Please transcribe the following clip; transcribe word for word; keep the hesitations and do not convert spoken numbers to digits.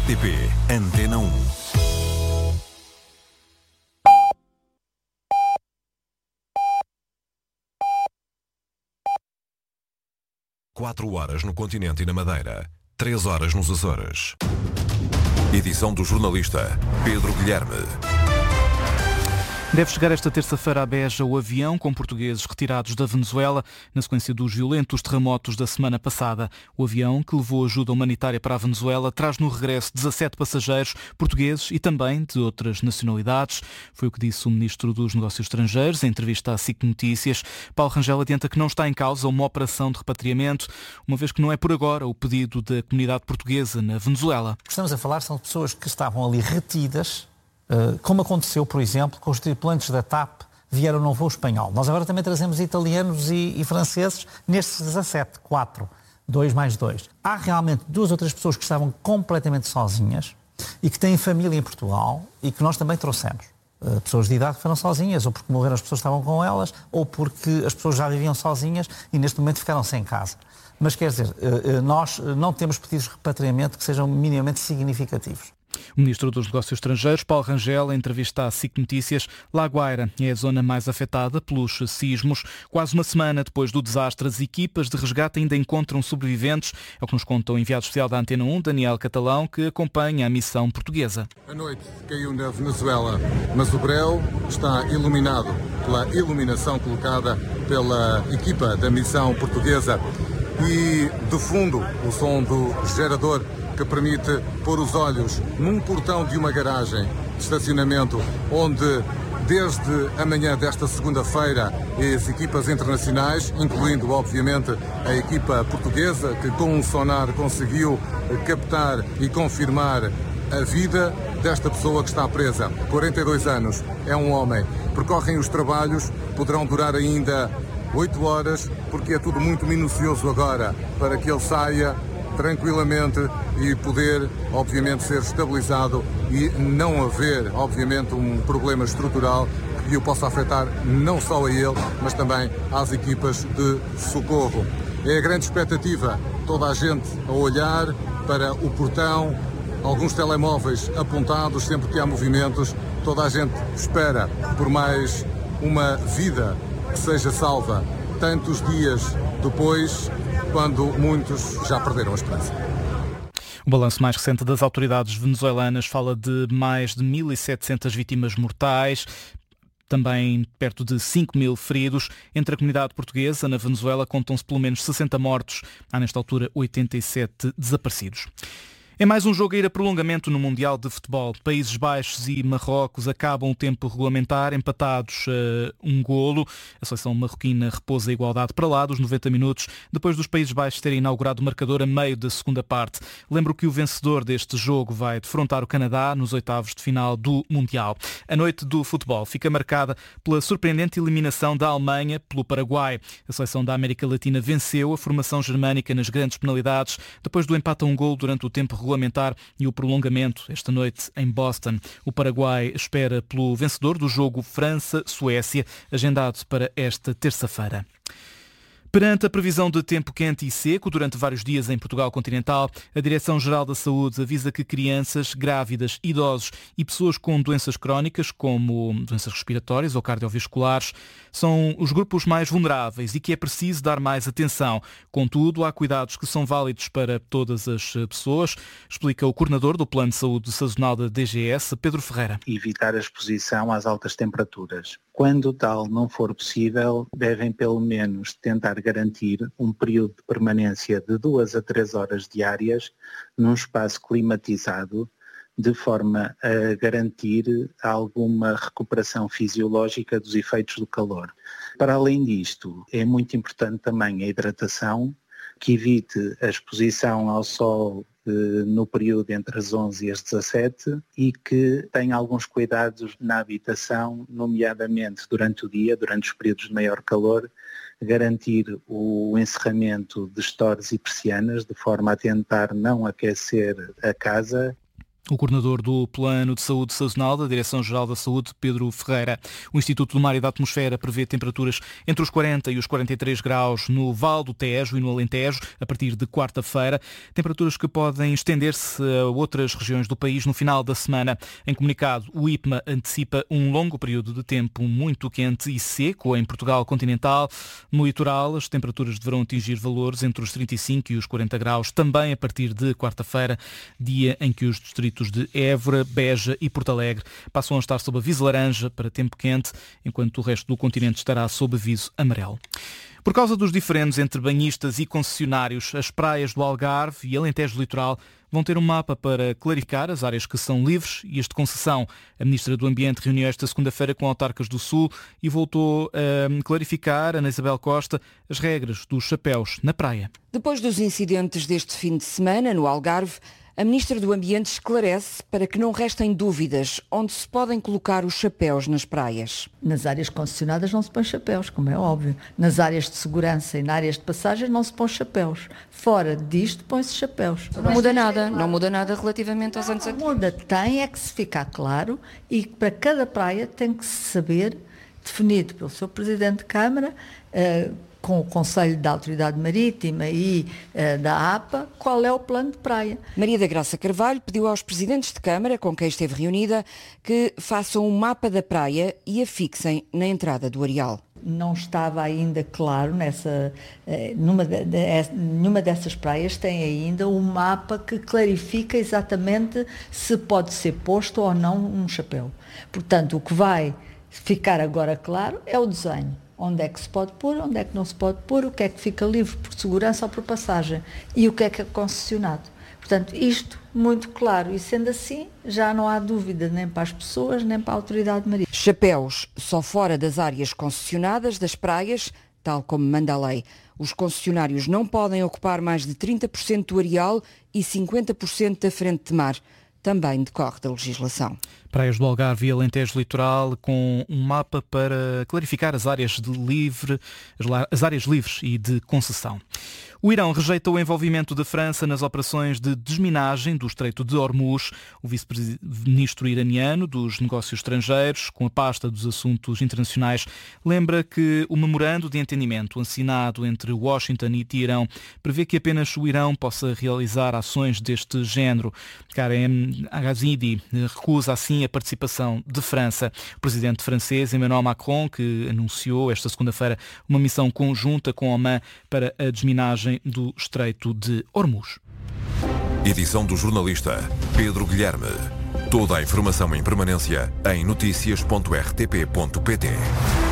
T P Antena um. Quatro horas no continente e na Madeira. Três horas nos Açores. Edição do jornalista Pedro Guilherme. Deve chegar esta terça-feira a Beja o avião com portugueses retirados da Venezuela na sequência dos violentos terremotos da semana passada. O avião, que levou ajuda humanitária para a Venezuela, traz no regresso dezassete passageiros portugueses e também de outras nacionalidades. Foi o que disse o Ministro dos Negócios Estrangeiros em entrevista à S I C Notícias. Paulo Rangel adianta que não está em causa uma operação de repatriamento, uma vez que não é por agora o pedido da comunidade portuguesa na Venezuela. O que estamos a falar são de pessoas que estavam ali retidas, como aconteceu, por exemplo, com os tripulantes da T A P vieram num voo espanhol. Nós agora também trazemos italianos e, e franceses nestes dezassete, quatro, dois mais dois. Há realmente duas ou três pessoas que estavam completamente sozinhas e que têm família em Portugal e que nós também trouxemos. Uh, pessoas de idade que foram sozinhas, ou porque morreram as pessoas que estavam com elas, ou porque as pessoas já viviam sozinhas e neste momento ficaram sem casa. Mas quer dizer, uh, uh, nós não temos pedidos de repatriamento que sejam minimamente significativos. O Ministro dos Negócios Estrangeiros, Paulo Rangel, em entrevista à S I C Notícias, La Guaira é a zona mais afetada pelos sismos. Quase uma semana depois do desastre, as equipas de resgate ainda encontram sobreviventes. É o que nos conta o enviado especial da Antena um, Daniel Catalão, que acompanha a missão portuguesa. A noite caiu na Venezuela, mas o breu está iluminado pela iluminação colocada pela equipa da missão portuguesa. E, de fundo, o som do gerador que permite pôr os olhos num portão de uma garagem de estacionamento onde, desde a manhã desta segunda-feira, as equipas internacionais, incluindo, obviamente, a equipa portuguesa, que com um sonar conseguiu captar e confirmar a vida desta pessoa que está presa. quarenta e dois anos, é um homem. Percorrem os trabalhos, poderão durar ainda oito horas, porque é tudo muito minucioso agora, para que ele saia tranquilamente e poder, obviamente, ser estabilizado e não haver, obviamente, um problema estrutural que o possa afetar não só a ele, mas também às equipas de socorro. É a grande expectativa, toda a gente a olhar para o portão, alguns telemóveis apontados sempre que há movimentos, toda a gente espera por mais uma vida que seja salva, tantos dias depois, quando muitos já perderam a esperança. O balanço mais recente das autoridades venezuelanas fala de mais de mil e setecentas vítimas mortais, também perto de cinco mil feridos. Entre a comunidade portuguesa, na Venezuela, contam-se pelo menos sessenta mortos. Há, nesta altura, oitenta e sete desaparecidos. É mais um jogo a ir a prolongamento no Mundial de Futebol. Países Baixos e Marrocos acabam o tempo regulamentar, empatados a uh, um golo. A seleção marroquina repousa a igualdade para lá dos noventa minutos, depois dos Países Baixos terem inaugurado o marcador a meio da segunda parte. Lembro que o vencedor deste jogo vai defrontar o Canadá nos oitavos de final do Mundial. A noite do futebol fica marcada pela surpreendente eliminação da Alemanha pelo Paraguai. A seleção da América Latina venceu a formação germânica nas grandes penalidades, depois do empate a um golo durante o tempo regulamentar regulamentar e o prolongamento esta noite em Boston. O Paraguai espera pelo vencedor do jogo França-Suécia, agendado para esta terça-feira. Perante a previsão de tempo quente e seco durante vários dias em Portugal continental, a Direção-Geral da Saúde avisa que crianças, grávidas, idosos e pessoas com doenças crónicas, como doenças respiratórias ou cardiovasculares, são os grupos mais vulneráveis e que é preciso dar mais atenção. Contudo, há cuidados que são válidos para todas as pessoas, explica o coordenador do Plano de Saúde Sazonal da D G S, Pedro Ferreira. Evitar a exposição às altas temperaturas. Quando tal não for possível, devem pelo menos tentar garantir um período de permanência de duas a três horas diárias num espaço climatizado, de forma a garantir alguma recuperação fisiológica dos efeitos do calor. Para além disto, é muito importante também a hidratação, que evite a exposição ao sol no período entre as onze e as dezassete e que tenha alguns cuidados na habitação, nomeadamente durante o dia, durante os períodos de maior calor, garantir o encerramento de estores e persianas de forma a tentar não aquecer a casa. O coordenador do Plano de Saúde Sazonal da Direção-Geral da Saúde, Pedro Ferreira. O Instituto do Mar e da Atmosfera prevê temperaturas entre os quarenta e os quarenta e três graus no Val do Tejo e no Alentejo, a partir de quarta-feira. Temperaturas que podem estender-se a outras regiões do país no final da semana. Em comunicado, o I P M A antecipa um longo período de tempo muito quente e seco em Portugal continental. No litoral, as temperaturas deverão atingir valores entre os trinta e cinco e os quarenta graus, também a partir de quarta-feira, dia em que os distritos de Évora, Beja e Porto Alegre passam a estar sob aviso laranja para tempo quente, enquanto o resto do continente estará sob aviso amarelo. Por causa dos diferendos entre banhistas e concessionários, as praias do Algarve e Alentejo Litoral vão ter um mapa para clarificar as áreas que são livres e as de concessão. A Ministra do Ambiente reuniu esta segunda-feira com autarcas do Sul e voltou a clarificar, Ana Isabel Costa, as regras dos chapéus na praia. Depois dos incidentes deste fim de semana no Algarve, a Ministra do Ambiente esclarece para que não restem dúvidas onde se podem colocar os chapéus nas praias. Nas áreas concessionadas não se põe chapéus, como é óbvio. Nas áreas de segurança e nas áreas de passagem não se põe chapéus. Fora disto põe-se chapéus. Não muda nada, não muda nada relativamente aos anos anteriores. Muda, tem é que se ficar claro e para cada praia tem que se saber, definido pelo seu Presidente de Câmara, uh, com o Conselho da Autoridade Marítima e uh, da A P A, qual é o plano de praia. Maria da Graça Carvalho pediu aos Presidentes de Câmara, com quem esteve reunida, que façam um mapa da praia e a fixem na entrada do areal. Não estava ainda claro, nessa, numa, de, de, nenhuma dessas praias tem ainda um mapa que clarifica exatamente se pode ser posto ou não um chapéu. Portanto, o que vai ficar agora claro é o desenho. Onde é que se pode pôr, onde é que não se pode pôr, o que é que fica livre por segurança ou por passagem e o que é que é concessionado. Portanto, isto muito claro, e sendo assim, já não há dúvida nem para as pessoas, nem para a autoridade marítima. Chapéus só fora das áreas concessionadas das praias, tal como manda a lei. Os concessionários não podem ocupar mais de trinta por cento do areal e cinquenta por cento da frente de mar. Também decorre da legislação. Praias do Algarve e Alentejo Litoral com um mapa para clarificar as áreas de livre, as áreas livres e de concessão. O Irão rejeita o envolvimento da França nas operações de desminagem do Estreito de Hormuz. O vice-ministro iraniano dos negócios estrangeiros, com a pasta dos assuntos internacionais, lembra que o memorando de entendimento assinado entre Washington e Teherão prevê que apenas o Irão possa realizar ações deste género. Karem Ghazidi recusa assim a participação de França. O presidente francês Emmanuel Macron, que anunciou esta segunda-feira uma missão conjunta com Oman para a desminagem do Estreito de Hormuz. Edição do jornalista Pedro Guilherme. Toda a informação em permanência em notícias ponto r t p ponto p t.